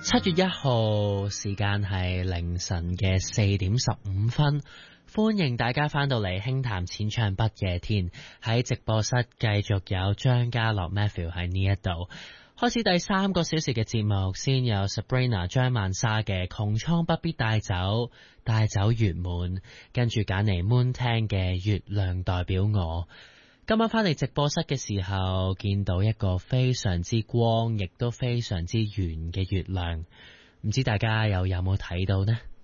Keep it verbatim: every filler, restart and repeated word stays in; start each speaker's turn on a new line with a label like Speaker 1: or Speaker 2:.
Speaker 1: 七月一號，時間係凌晨嘅四點十五分，歡迎大家翻到嚟輕談淺唱不夜天，喺直播室繼續有張家樂 Matthew 喺呢一度，開始第三個小時嘅節目。先有 Sabrina 張曼莎嘅窮蒼不必帶走，帶走月滿，跟住揀嚟 Moon 聽嘅月亮代表我。今晚翻嚟直播室嘅時候，見到一個非常之光，亦都非常之圓嘅月亮，唔知大家又有冇睇到呢？